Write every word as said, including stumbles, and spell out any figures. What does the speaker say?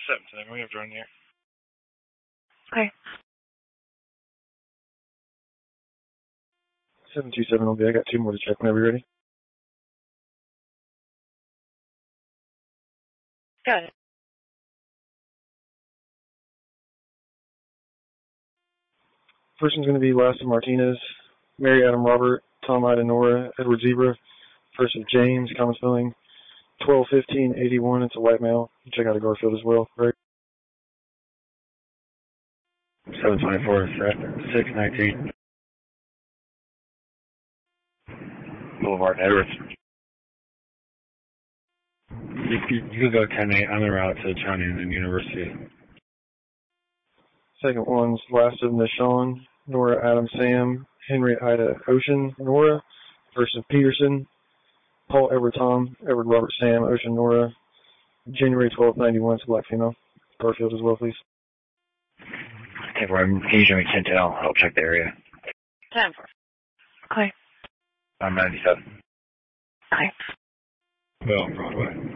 seven today. We have drone in the air. Okay. seven two seven will be. I got two more to check whenever you're ready. Got it. First one's going to be Lassa Martinez, Mary Adam Robert, Tom Ida Nora, Edward Zebra. First of James, common spelling, twelve fifteen eighty-one. It's a white male. Check out a Garfield as well, right? seven twenty-four, six nineteen. Boulevard, Edwards. You, you, you can go ten eight. I'm en route to Chowning and University. Second one's last of Nishan, Nora Adam Sam, Henry Ida Ocean Nora. First of Peterson, Paul Edward Tom, Edward Robert Sam, Ocean Nora. January twelfth, ninety-one. It's a black female. Garfield as well, please. ten four, can you show me ten ten? I'll help check the area. ten four. Okay. I'm ninety-seven. Okay. Well, Broadway.